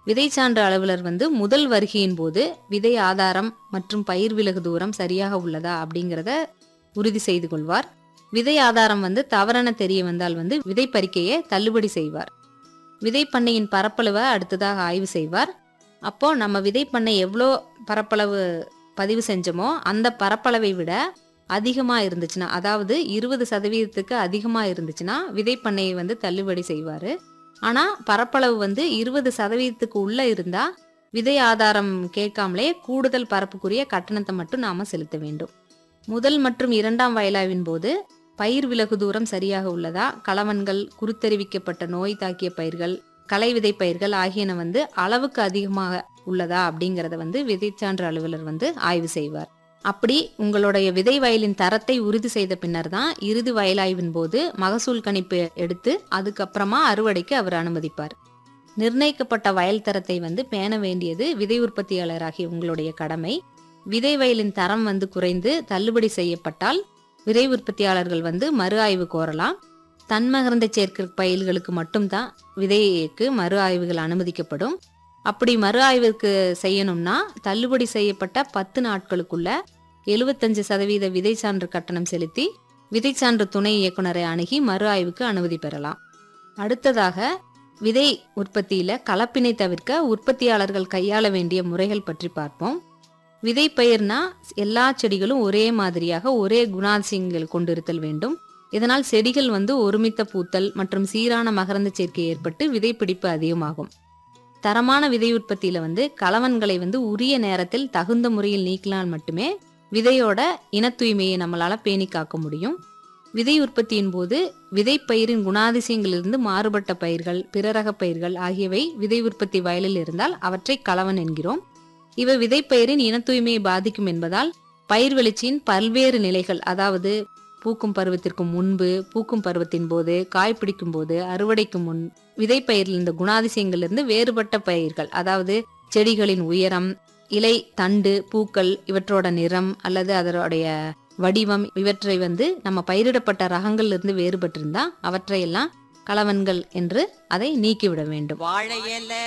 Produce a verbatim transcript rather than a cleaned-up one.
விதை சான்று அலுவலர் வந்து முதல் வருகையின் போது விதை ஆதாரம் மற்றும் பயிர் விலகு தூரம் சரியாக உள்ளதா அப்படிங்கிறத உறுதி செய்து கொள்வார். விதை ஆதாரம் வந்து தவறென தெரிய வந்தால் வந்து விதை பறிக்கையை தள்ளுபடி செய்வார். விதை பண்ணையின் பரப்பளவை அடுத்ததாக ஆய்வு செய்வார். அப்போ நம்ம விதை பண்ணை எவ்வளோ பரப்பளவு பதிவு செஞ்சோமோ அந்த பரப்பளவை விட அதிகமாக இருந்துச்சுன்னா, அதாவது இருபது சதவீதத்துக்கு அதிகமாக இருந்துச்சுன்னா விதை பண்ணையை வந்து தள்ளுபடி செய்வார். ஆனால் பரப்பளவு வந்து இருபது சதவீதத்துக்கு உள்ளே இருந்தால் விதை ஆதாரம் கேட்காமலே கூடுதல் பரப்புக்குரிய கட்டணத்தை மட்டும் நாம் செலுத்த வேண்டும். முதல் மற்றும் இரண்டாம் வயலாய்வின் போது பயிர் விலகு தூரம் சரியாக உள்ளதா, களவன்கள், குருத்தறிவிக்கப்பட்ட நோய் தாக்கிய பயிர்கள், களை விதை பயிர்கள் ஆகியன வந்து அளவுக்கு அதிகமாக உள்ளதா அப்படிங்கிறத வந்து விதைச்சான்று அலுவலர் வந்து ஆய்வு செய்வார். அப்படி உங்களுடைய விதை வயலின் தரத்தை உறுதி செய்த பின்னர் தான் இறுதி வயலாய்வின் போது மகசூல் கணிப்பு எடுத்து அதுக்கப்புறமா அறுவடைக்கு அவர் அனுமதிப்பார். நிர்ணயிக்கப்பட்ட வயல் தரத்தை வந்து பேண வேண்டியது விதை உற்பத்தியாளராகிய உங்களுடைய கடமை. விதை வயலின் தரம் வந்து குறைந்து தள்ளுபடி செய்யப்பட்டால் விதை உற்பத்தியாளர்கள் வந்து மறு ஆய்வு கோரலாம். தன்மகரந்த சேர்க்கை பயிர்களுக்கு மட்டும்தான் விதைக்கு மறு ஆய்வுகள் அனுமதிக்கப்படும். அப்படி மறு ஆய்வுக்கு செய்யணும்னா தள்ளுபடி செய்யப்பட்ட பத்து நாட்களுக்குள்ள எழுபத்தஞ்சு சதவீத விதை சான்று கட்டணம் செலுத்தி விதை சான்று துணை இயக்குனரை அணுகி மறு ஆய்வுக்கு அனுமதி பெறலாம். அடுத்ததாக விதை உற்பத்தியில கலப்பினை தவிர்க்க உற்பத்தியாளர்கள் கையாள வேண்டிய முறைகள் பற்றி பார்ப்போம். விதை பயிர்னா எல்லா செடிகளும் ஒரே மாதிரியாக ஒரே குணாதிசயங்கள் கொண்டிருத்தல் வேண்டும். இதனால் செடிகள் வந்து ஒருமித்த பூத்தல் மற்றும் சீரான மகரந்த சேர்க்கை ஏற்பட்டு விதை பிடிப்பு அதிகமாகும். தரமான விதை உற்பத்தியில வந்து களவன்களை வந்து உரிய நேரத்தில் தகுந்த முறையில் நீக்கினால் மட்டுமே விதையோட இன தூய்மையை நம்மளால பேணி காக்க முடியும். விதை உற்பத்தியின் போது விதை பயிரின் குணாதிசயங்களிலிருந்து மாறுபட்ட பயிர்கள், பிறரக பயிர்கள் ஆகியவை விதை உற்பத்தி வயலில் இருந்தால் அவற்றை களவன் என்கிறோம். இவை விதை பயிரின் இன தூய்மையை பாதிக்கும் என்பதால் பயிர் வெளிச்சியின் பல்வேறு நிலைகள், அதாவது பூக்கும் பருவத்திற்கு முன்பு, பூக்கும் பருவத்தின் போது, காய் பிடிக்கும் போது, அறுவடைக்கு முன் விதை பயிரில் இந்த குணாதிசயங்களிலிருந்து வேறுபட்ட பயிர்கள், அதாவது செடிகளின் உயரம், இலை, தண்டு, பூக்கள் இவற்றோட நிறம் அல்லது அதனுடைய வடிவம் இவற்றை வந்து நம்ம பயிரிடப்பட்ட ரகங்கள்ல இருந்து வேறுபட்டிருந்தா அவற்றையெல்லாம் களவன்கள் என்று அதை நீக்கிவிட வேண்டும். வாழை இலை